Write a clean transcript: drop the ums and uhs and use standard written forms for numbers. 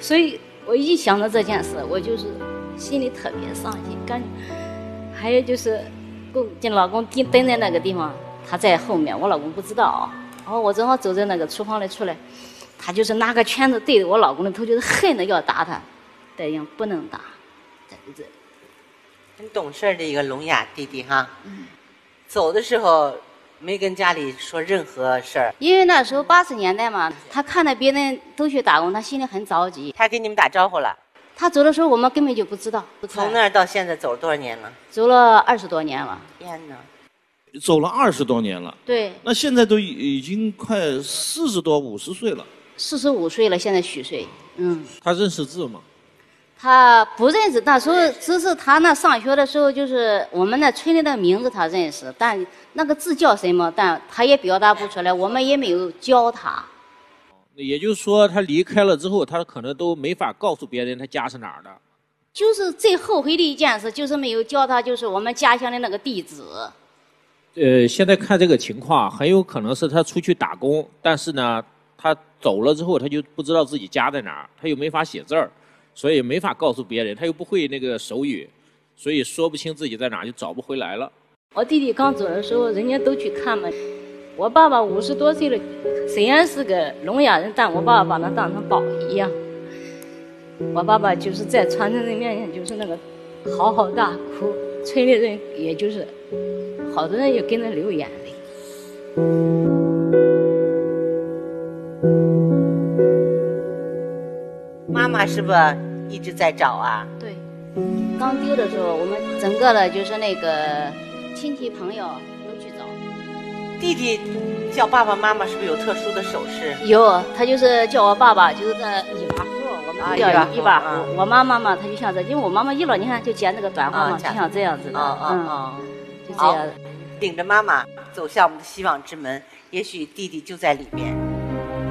所以我一想到这件事，我就是心里特别伤心。还有就是老公蹲在那个地方，他在后面，我老公不知道啊。然后我正好走在那个厨房里出来，他就是拿个拳头对着我老公的头，就是恨得要打他，这样不能打，在这。 很懂事的一个聋哑弟弟哈。走的时候没跟家里说任何事儿， 因为那时候80年代嘛，他看到别人都去打工，他心里很着急。 他给你们打招呼了？ 他走的时候我们根本就不知道。 从那儿到现在走了多少年了？ 走了20多年了。 天哪！ 走了20多年了。 对。 那现在都已经快40多50岁了。 45岁了，现在虚岁。 他认识字吗？ 他不认识，那时候只是他那上学的时候，就是我们那村里的名字他认识，但那个字叫什么，但他也表达不出来，我们也没有教他。 也就是说，他离开了之后，他可能都没法告诉别人他家是哪儿的。 就是最后悔的一件事，就是没有教他，就是我们家乡的那个地址。 现在看这个情况，很有可能是他出去打工，但是呢，他走了之后，他就不知道自己家在哪儿，他又没法写字儿。所以没法告诉别人，他又不会那个手语，所以说不清自己在哪，就找不回来了。 我弟弟刚走的时候，人家都去看嘛。我爸爸50多岁了，虽然是个聋哑人，但我爸爸把他当成宝一样。我爸爸就是在传承人面前就是那个嚎嚎大哭，村里人也就是好多人也跟着流眼泪。 妈妈是不是一直在找啊？ 对，刚丢的时候，我们整个的就是那个亲戚朋友都去找。 弟弟叫爸爸妈妈是不是有特殊的手势？ 有，他就是叫我爸爸，就是这一把胡，我们叫一把胡。我妈妈嘛，她就像这，因为我妈妈一老，你看就剪那个短发嘛，就像这样子的，就这样。 领着妈妈走向我们的希望之门，也许弟弟就在里面。